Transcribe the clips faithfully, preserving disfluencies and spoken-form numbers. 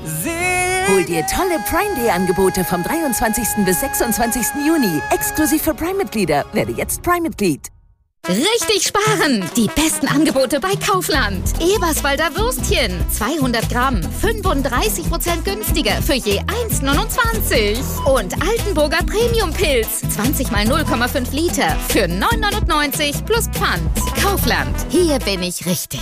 Hol dir tolle Prime Day Angebote vom dreiundzwanzigsten bis sechsundzwanzigsten Juni. Exklusiv für Prime-Mitglieder. Werde jetzt Prime-Mitglied. Richtig sparen! Die besten Angebote bei Kaufland. Eberswalder Würstchen. zweihundert Gramm. fünfunddreißig Prozent günstiger für je eins neunundzwanzig. Und Altenburger Premium-Pilz. zwanzig mal null Komma fünf Liter für neun neunundneunzig plus Pfand. Kaufland. Hier bin ich richtig.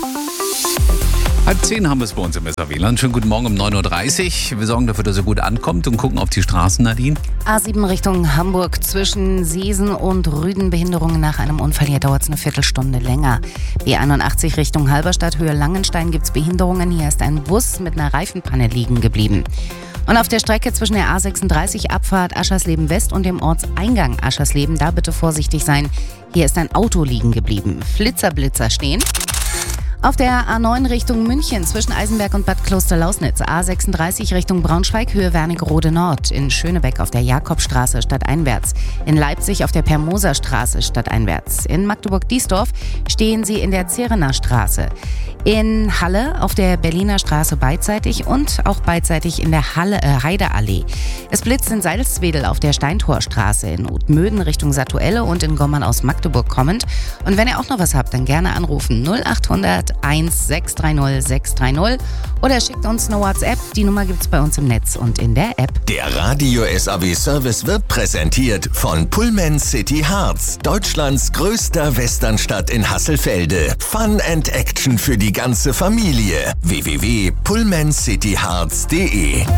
Halb zehn haben wir es bei uns im S A W Land. Schönen guten Morgen um neun Uhr dreißig. Wir sorgen dafür, dass er gut ankommt und gucken auf die Straßen, Nadine. A sieben Richtung Hamburg zwischen Seesen und Rüden. Behinderungen nach einem Unfall. Hier dauert es eine Viertelstunde länger. B einundachtzig Richtung Halberstadt, Höhe Langenstein gibt es Behinderungen. Hier ist ein Bus mit einer Reifenpanne liegen geblieben. Und auf der Strecke zwischen der A sechsunddreißig Abfahrt Aschersleben West und dem Ortseingang Aschersleben, da bitte vorsichtig sein. Hier ist ein Auto liegen geblieben. Flitzer-Blitzer stehen. Auf der A neun Richtung München zwischen Eisenberg und Bad Klosterlausnitz, A sechsunddreißig Richtung Braunschweig, Höhe Wernigerode Nord, in Schönebeck auf der Jakobstraße stadteinwärts, in Leipzig auf der Permoserstraße stadteinwärts, in Magdeburg-Diesdorf stehen Sie in der Zerener Straße, in Halle auf der Berliner Straße beidseitig und auch beidseitig in der Halle, äh, Heideallee. Es blitzt in Salzwedel auf der Steintorstraße, in Utmöden Richtung Satuelle und in Gommern aus Magdeburg kommend. Und wenn ihr auch noch was habt, dann gerne anrufen null achthundert eins sechs drei null sechs drei null oder schickt uns eine WhatsApp. Die Nummer gibt's bei uns im Netz und in der App. Der Radio S A W Service wird präsentiert von Pullman City Harz, Deutschlands größter Westernstadt in Hasselfelde. Fun and Action für die ganze Familie. w w w punkt pullman city harz punkt d e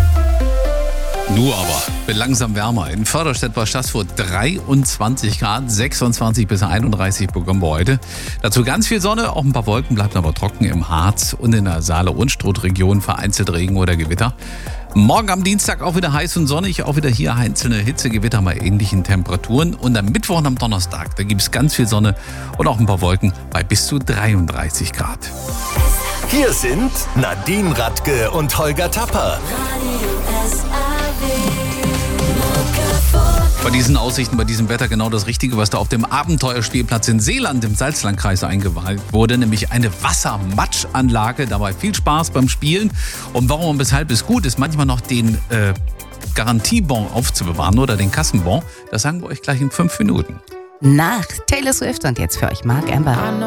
Nur aber, wird langsam wärmer. In Förderstedt bei Stassfurt dreiundzwanzig Grad, sechsundzwanzig bis einunddreißig bekommen wir heute. Dazu ganz viel Sonne, auch ein paar Wolken, bleibt aber trocken im Harz und in der Saale- und Strothregion, vereinzelt Regen oder Gewitter. Morgen am Dienstag auch wieder heiß und sonnig, auch wieder hier einzelne Hitzegewitter bei ähnlichen Temperaturen. Und am Mittwoch und am Donnerstag, da gibt es ganz viel Sonne und auch ein paar Wolken bei bis zu dreiunddreißig Grad. Hier sind Nadine Radke und Holger Tapper. Bei diesen Aussichten, bei diesem Wetter genau das Richtige, was da auf dem Abenteuerspielplatz in Seeland im Salzlandkreis eingeweiht wurde, nämlich eine Wassermatschanlage. Dabei viel Spaß beim Spielen. Und warum und weshalb es gut ist, manchmal noch den äh, Garantiebon aufzubewahren oder den Kassenbon, das sagen wir euch gleich in fünf Minuten. Nach Taylor Swift und jetzt für euch Mark Amber.